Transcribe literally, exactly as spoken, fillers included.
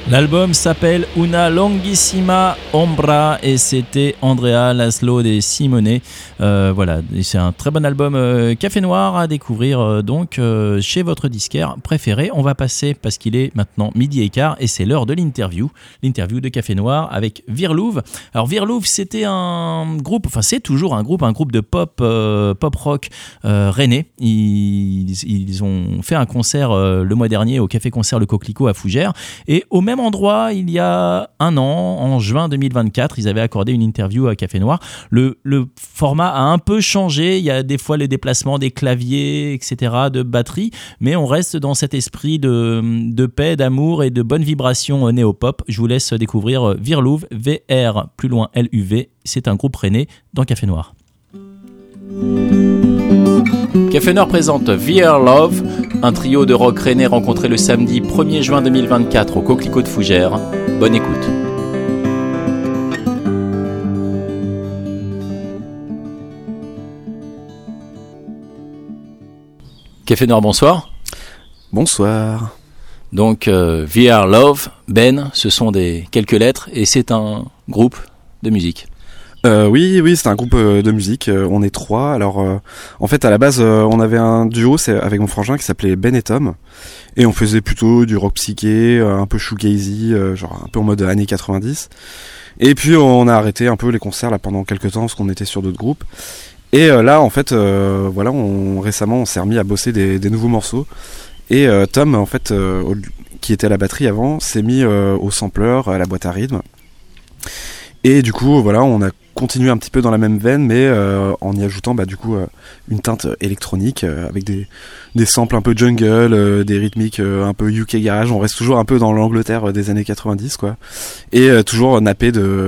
L'album s'appelle Una Longhissima Ombra et c'était Andrea Laszlo de Simone. Euh, voilà, et c'est un très bon album euh, Café Noir à découvrir euh, donc euh, chez votre disquaire préféré. On va passer, parce qu'il est maintenant midi et quart et c'est l'heure de l'interview, l'interview de Café Noir avec Virlouve. Alors Virlouve, c'était un groupe, enfin c'est toujours un groupe, un groupe de pop, euh, pop rock euh, rennais. Ils, ils ont fait un concert euh, le mois dernier au Café Concert Le Coquelicot à Fougères et au même endroit, il y a un an, en juin deux mille vingt-quatre, ils avaient accordé une interview à Café Noir. Le, le format a un peu changé, il y a des fois les déplacements des claviers, et cetera, de batterie, mais on reste dans cet esprit de, de paix, d'amour et de bonne vibration néo-pop. Je vous laisse découvrir Virlouve, V R, plus loin L U V, c'est un groupe rennais dans Café Noir. Café Noir présente Veer Love, un trio de rock rennais rencontré le samedi premier juin deux mille vingt-quatre au Coquelicot de Fougères. Bonne écoute. Café Noir, bonsoir. Bonsoir. Donc, euh, Veer Love, Ben, ce sont des quelques lettres et c'est un groupe de musique. Euh, oui, oui, c'est un groupe euh, de musique. Euh, on est trois. Alors, euh, en fait, à la base, euh, on avait un duo, c'est avec mon frangin, qui s'appelait Ben et Tom, et on faisait plutôt du rock psyché, euh, un peu shoegazy, euh, genre un peu en mode années quatre-vingt-dix. Et puis, on a arrêté un peu les concerts là pendant quelques temps, parce qu'on était sur d'autres groupes. Et euh, là, en fait, euh, voilà, on, récemment, on s'est remis à bosser des, des nouveaux morceaux. Et euh, Tom, en fait, euh, au, qui était à la batterie avant, s'est mis euh, au sampler, à la boîte à rythme. Et du coup, voilà, on a continué un petit peu dans la même veine, mais euh, en y ajoutant bah, du coup euh, une teinte électronique euh, avec des, des samples un peu jungle, euh, des rythmiques euh, un peu U K garage. On reste toujours un peu dans l'Angleterre euh, des années quatre-vingt-dix, quoi, et euh, toujours nappé de